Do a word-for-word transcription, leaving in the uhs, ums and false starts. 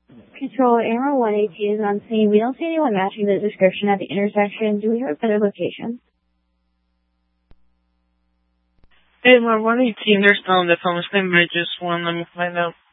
Control Arrow one eighteen is on scene. We don't see anyone matching the description at the intersection. Do we have a better location? Hey, my one eighteen, they're still on the phone. They might just one. Let me find out.